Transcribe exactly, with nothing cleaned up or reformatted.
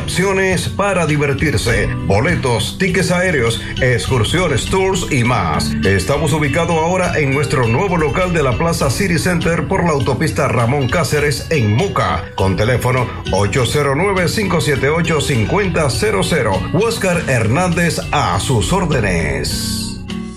opciones para divertirse, boletos, tickets aéreos, excursiones, tours y más. Estamos ubicados ahora en nuestro nuevo local de la Plaza City Center por la autopista Ramón Cáceres en Moca, con teléfono ocho cero nueve, cinco siete ocho, cinco cero cero cero. Oscar Hernández a sus órdenes.